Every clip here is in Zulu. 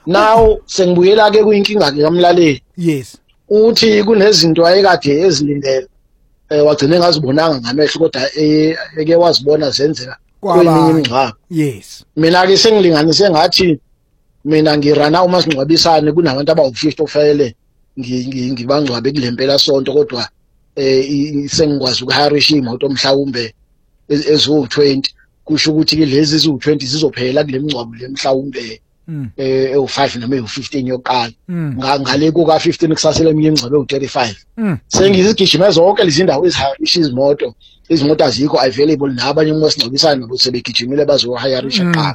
now sengibuyela ke kuyinkinga ke kamlaleli. Yes. Uthi kunezinto ayekade ezilindele wagcine ngazibonanga ngamehlo kodwa eke wazibona zenzeka kweminye imingcwabo. Yes. Mina ke sengilinganise ngathi mina ngirana umasingcwabisane kunabantu abawu50 ofayele ngibangcwabe kulempela sonto kodwa sengikwazi ukuhirisha imoto mhlawumbe eziwu20 kusho ukuthi ke lezi eziwu20 zizophela kule mingcwabo lemhlawumbe u5 noma u15 yokuqala ngale kuka 15 kusasele eminye imingcwabo u35 sengizigijima zonke lezi ndawo ezihirisha izimoto azikho available nabanye umasingcwabisane sebegijimile bazohirisha qala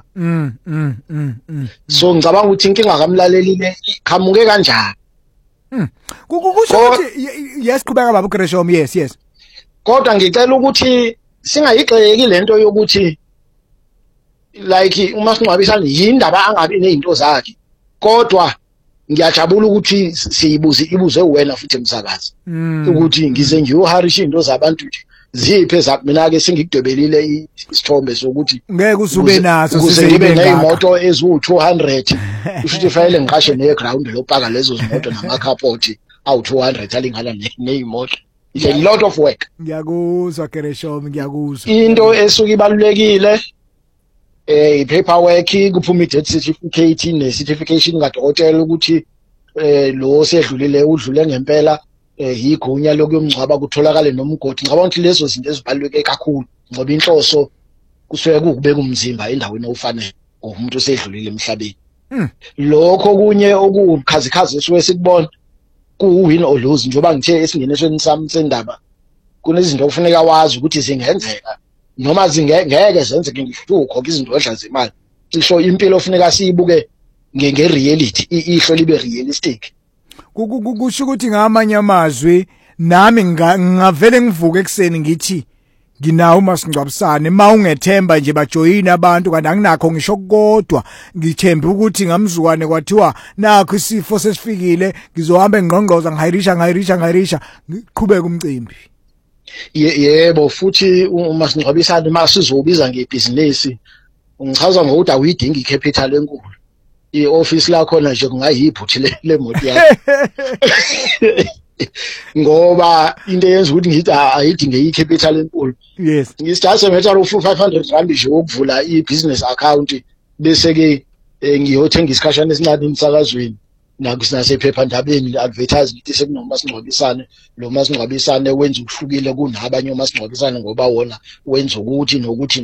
so ngicabanga ukuthi inkinga kamlaleli le iqhamuke kanjani. Kusho ukuthi yes qhubeka baba uGreshom. Yes kodwa ngicela ukuthi singayigxeki lento yokuthi like umasingcwabisane yindaba angabi nezinto zakhe kodwa ngiyajabula ukuthi ibuze wena futhi emsakazi ukuthi ngize ngiyoharisha into zabantu nje ziphe mina ke singikudwebelile isithombe sokuthi ngeke usube naso sibe nezimoto eziwu200 kusho fanele ngiqashe neground lopaka lezo zimoto namakhapoti awu200 alingana nezimoto. It's a lot of work. Ngiyakuzwa Gereshom, ngiyakuzwa. Into esuka ibalulekile ipaperwork kuphuma i-death certificate ne-certification kadokotela ukuthi lo sedlulile udlule ngempela yigunya lokuyomngcwaba kutholakale nomgodi. Ngicabanga ukuthi lezo zinto ezibaluleke kakhulu ngoba inhloso kusuke kubeka umzimba endaweni ofanele umuntu osedlulile emhlabeni. Lokho kunye okukhazikhazi esuke sikubona ku-win or lose njengoba ngithe esingenisweni sami sendaba kunezinto okufuneka wazi ukuthi zingenzeka noma ngeke zenzeke ngihluko izinto odla zemali. Cisho impilo ofuneka siyibuke nge-reality ihlo libe realistic. Kusho ukuthi ngamanye amazwi nami ngavele ngivuke ekseni ngithi nginawo umasingcwabisane mawungethemba nje bajoyina abantu kanti anginakho ngisho kodwa ngithemba ukuthi ngamzukwane kwathiwa nakho isifo sesifikile ngizohamba ngqongqoza ngihayirisha ngiqhubeka umcimbi. Yebo futhi umasingcwabisane masizobiza ngebhizinesi ungichaza ngokuthi awuyidingi icapital enkulu. I-office lakho nje kungayiphuthe lemoto yakho ngoba into yenza ukuthi ngithi ayidinge icapital enkulu. Yes. Ngisithathe matter of 500 rand nje ukuvula i-business account bese ke ngiyothenga isikhashana esincane emsakazweni nasephephandabeni advertise ukuthi sekunomasingcwabisane lo masingcwabisane wenza ukuhlukile kunabanye omasingcwabisane ngoba wona wenza ukuthi nokuthi.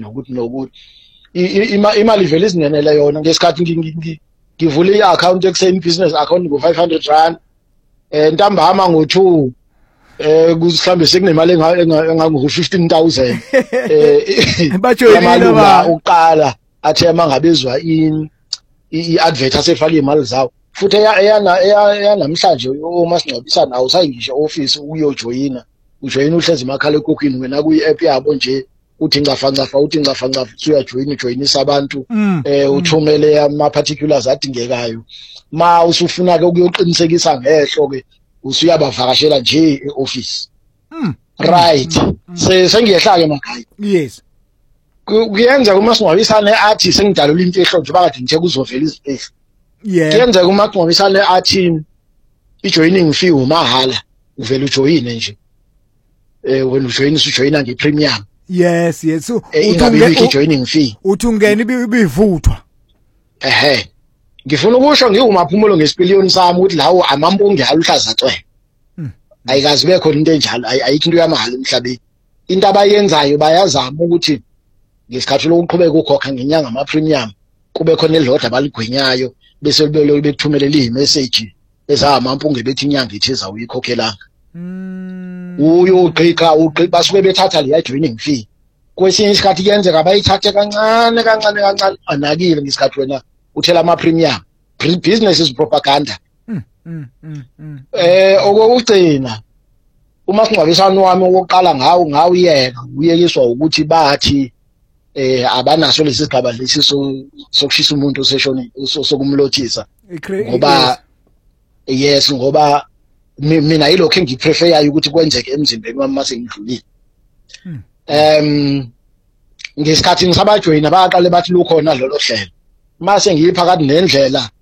Imali vele izingenele yona ngesikhathi ngivule i-account ekuseni business account ngo500 rand ntambama ngo2 kuhlambe sekunemali engango-15,000 bajoyina uqala athe mangabezwa i-advert asefaka imali zawo futhi eyanamhlanje omasingcwabisane awusayingisho office uyojoyina ujoyina uhlezi emakhala ekhukhwini wena kuyi-app yabo nje uthi ncafa uyajoyinisa abantu uthumele ama-particulars adingekayo ma usufuna ke ukuyoqinisekisa ngehlo ke usuyabavakashela nje e-office. Right. Sengiyehla ke makhaya. Yes. Kuyenza umasingcwabisane athi sengidalula imfihlo nje bakade ngithe kuzovela izifihlo. Yeah. Kuyenza umasingcwabisane athi i-joining fee umahala uvela ujoyine nje. Wena ujoyina nge-premium. Yes. So uthi joining fee. Uthi ungena ibivuthwa. Ngifuna ukusho ngiwumaphumulo ngesipiliyoni sami ukuthi lawo amampunge aluhlaza cwele. Ayikazi be khona into enjalo ayikho into yamahala emhlabeni. Into abayenzayo bayazama ukuthi ngesikhathi lokuqhubeka ukukhokha ngenyanga ama-premium kube khona elilodwa abaligwinyayo bese bekuthumelela i-message ezamampunge bethi inyanga ithiza uyikhokhelanga. Uyogqika basuke bethatha leya joining fee. Kwesinye isikhathi kuyenzeka bayithathe kancane anakile ngesikhathi wena uthela ama-premium. Business is propaganda. Okugcina umasingcwabisane wami wokuqala ngawuyeka uyekiswa ukuthi bathi abanaso lesi sigaba lesi sokushisa umuntu oseshoni sokumlothisa ngoba yes ngoba mina yilokho engipreferyayo ukuthi kwenzeke emzimbeni wami mase ngidlulile. Ngesikhathi ngisabajoyina baqale bathi lukhona lolo hlelo mase ngiyiphakathi nendlela